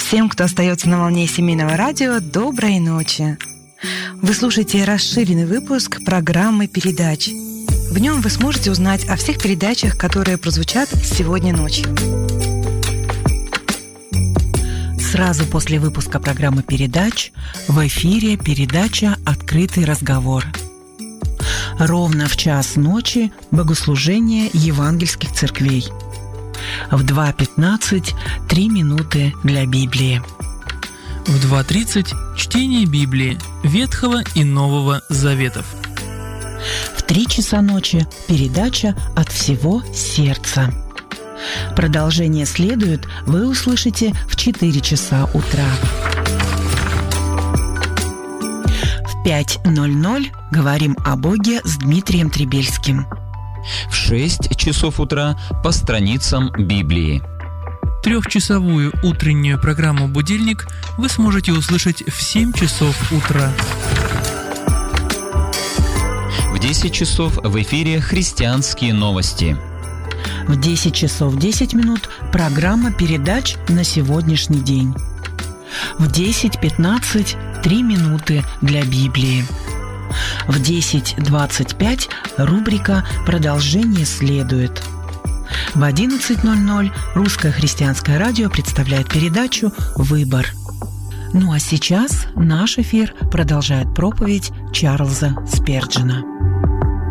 Всем, кто остается на волне семейного радио, доброй ночи. Вы слушаете расширенный выпуск программы передач. В нем вы сможете узнать о всех передачах, которые прозвучат сегодня ночью. Сразу после выпуска программы передач в эфире передача «Открытый разговор». Ровно в час ночи богослужение евангельских церквей. В 2:15 3 минуты для Библии. В 2:30 чтение Библии, Ветхого и Нового Заветов. В 3 часа ночи передача «От всего сердца». Продолжение следует, вы услышите в 4 часа утра. В 5:00 говорим о Боге с Дмитрием Требельским. В 6 часов утра по страницам Библии. 3-часовую утреннюю программу «Будильник» вы сможете услышать в 7 часов утра. В 10 часов в эфире «Христианские новости». В 10 часов 10 минут программа передач на сегодняшний день. В 10:15 3 минуты для Библии. В 10:25 рубрика «Продолжение следует». В 11:00 Русское христианское радио представляет передачу «Выбор». Ну а сейчас наш эфир продолжает проповедь Чарльза Сперджена.